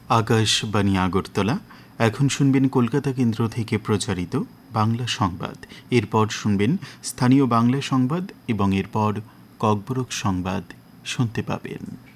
আকাশবাণী আগরতলা। এখন শুনবেন কলকাতা কেন্দ্র থেকে প্রচারিত বাংলা সংবাদ। এরপর শুনবেন স্থানীয় বাংলা সংবাদ এবং এরপর ককবরক সংবাদ শুনতে পাবেন।